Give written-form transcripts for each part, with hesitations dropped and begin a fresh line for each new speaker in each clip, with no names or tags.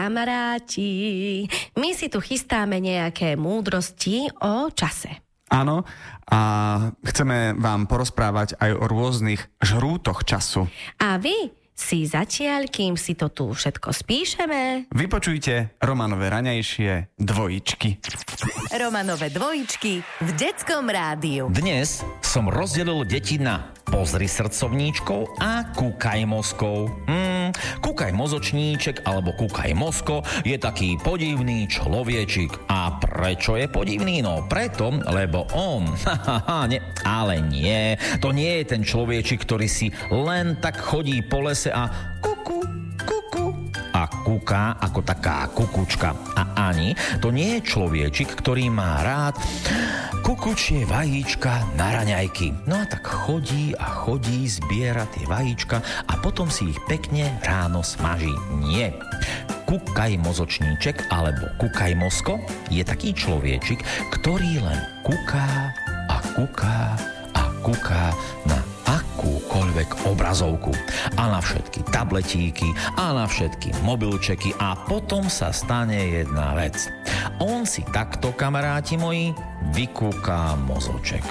Kamaráti, my si tu chystáme nejaké múdrosti o čase.
Áno, a chceme vám porozprávať aj o rôznych žrútoch času.
A vy si zatiaľ, kým si to tu všetko spíšeme,
vypočujte Romanové raňajšie dvojičky.
Romanové dvojičky v Detskom rádiu.
Dnes som rozdelil deti na pozri srdcovníčkov a kúkaj mozkov. Kúkaj mozočníček alebo kúkaj mozko je taký podivný človečik. A prečo je podivný? No preto, lebo on, ale nie, to nie je ten človečik, ktorý si len tak chodí po lese a kuku a kúka ako taká kukučka. A ani to nie je človečik, ktorý má rád kukučie vajíčka na raňajky. No a tak chodí a chodí, zbiera tie vajíčka a potom si ich pekne ráno smaží. Nie. Kúkaj mozočníček alebo kúkaj mozko je taký človečik, ktorý len kúká a kúká a kúká na akúkoľvek obrazovku. A na všetky tabletíky, a na všetky mobilčeky a potom sa stane jedna vec. On si takto, kamaráti moji, vykúká mozoček.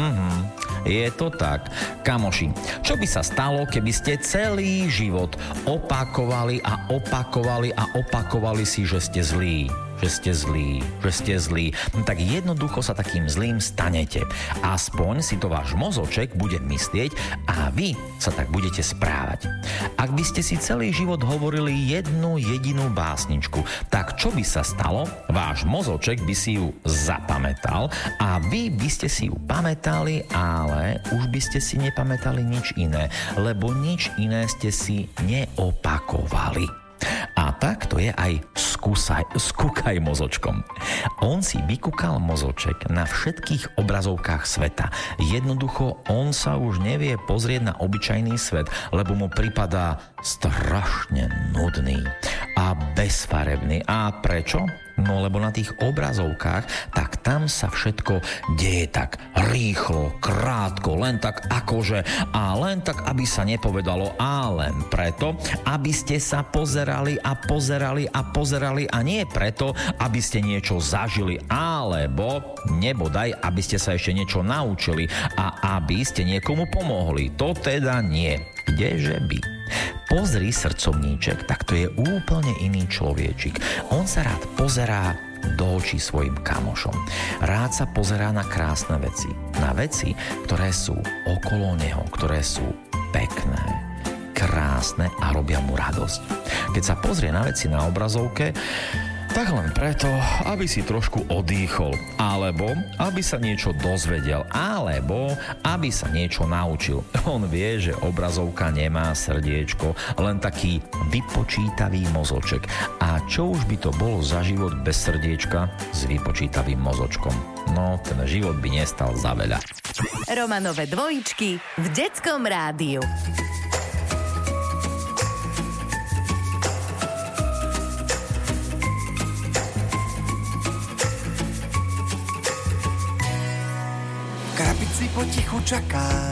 Je to tak. Kamoši, čo by sa stalo, keby ste celý život opakovali a opakovali a opakovali si, že ste zlí? Že ste zlí. No tak jednoducho sa takým zlým stanete. Aspoň si to váš mozoček bude myslieť a vy sa tak budete správať. Ak by ste si celý život hovorili jednu jedinú básničku, tak čo by sa stalo? Váš mozoček by si ju zapamätal a vy by ste si ju pamätali, ale už by ste si nepamätali nič iné, lebo nič iné ste si neopakovali. A tak to je aj s kúkaj mozočkom. On si vykúkal mozoček na všetkých obrazovkách sveta. Jednoducho on sa už nevie pozrieť na obyčajný svet, lebo mu pripadá strašne nudný a bezfarebný. A prečo? No lebo na tých obrazovkách, tak tam sa všetko deje tak rýchlo, krátko, len tak akože a len tak, aby sa nepovedalo a len preto, aby ste sa pozerali a nie preto, aby ste niečo zažili, alebo nebodaj, aby ste sa ešte niečo naučili a aby ste niekomu pomohli. To teda nie. Kdeže by? Pozri srdcovníček, tak to je úplne iný človečik. On sa rád pozerá do očí svojim kamošom. Rád sa pozerá na krásne veci. Na veci, ktoré sú okolo neho, ktoré sú pekné, krásne a robia mu radosť. Keď sa pozrie na veci na obrazovke, tak len preto, aby si trošku odýchol, alebo aby sa niečo dozvedel, alebo aby sa niečo naučil. On vie, že obrazovka nemá srdiečko, len taký vypočítavý mozoček. A čo už by to bolo za život bez srdiečka s vypočítavým mozočkom? No, ten život by nestal za veľa.
Romanové dvojičky v Detskom rádiu.
Krabici potichu čaká